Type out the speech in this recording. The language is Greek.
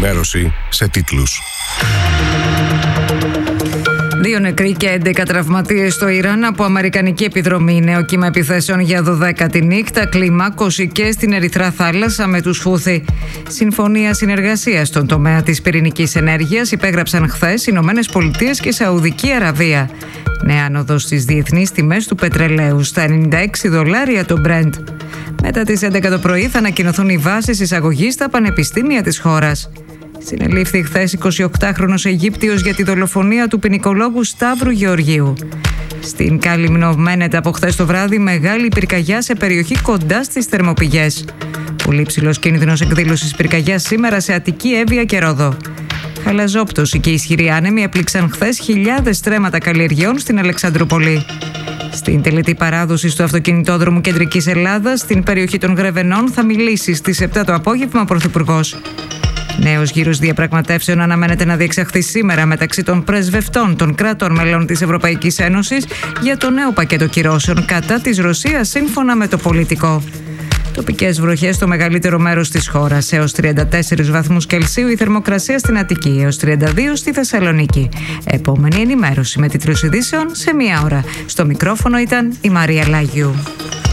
ενημέρωση σε τίτλους. 2 νεκροί και 11 τραυματίες στο Ιράν από αμερικανική επιδρομή. Νέο κύμα επιθέσεων για 12η νύχτα, κλιμάκωση και στην Ερυθρά Θάλασσα με τους Χούθι. Συμφωνία συνεργασίας στον τομέα της πυρηνικής ενέργειας υπέγραψαν χθες Ηνωμένες Πολιτείες και Σαουδική Αραβία. Νέα άνοδος στις διεθνείς τιμές του πετρελαίου στα $96 το Brent. Μετά τις 11 το πρωί θα ανακοινωθούν οι βάσεις εισαγωγής στα πανεπιστήμια της χώρας. Συνελήφθη χθες 28χρονος Αιγύπτιος για τη δολοφονία του ποινικολόγου Σταύρου Γεωργίου. Στην Κάλυμνο μένεται από χθες το βράδυ μεγάλη πυρκαγιά σε περιοχή κοντά στις θερμοπηγές. Πολύ ψηλός κίνδυνος εκδήλωσης πυρκαγιάς σήμερα σε Αττική, Εύβοια και Ρόδο. Χαλαζόπτωση και ισχυροί άνεμοι έπληξαν χθες χιλιάδες στρέμματα καλλιεργειών στην Αλεξανδρούπολη. Στην τελετή παράδοσης του αυτοκινητόδρομου Κεντρικής Ελλάδας, στην περιοχή των Γρεβενών, θα μιλήσει στις 7 το απόγευμα ο Πρωθυπουργός. Νέος γύρος διαπραγματεύσεων αναμένεται να διεξαχθεί σήμερα μεταξύ των πρεσβευτών των κρατών μελών της Ευρωπαϊκής Ένωσης για το νέο πακέτο κυρώσεων κατά της Ρωσίας σύμφωνα με το Πολιτικό. Τοπικές βροχές στο μεγαλύτερο μέρος της χώρας, έως 34 βαθμούς Κελσίου η θερμοκρασία στην Αττική, έως 32 στη Θεσσαλονίκη. Επόμενη ενημέρωση με τίτλους ειδήσεων σε 1 ώρα. Στο μικρόφωνο ήταν η Μαρία Λάγιου.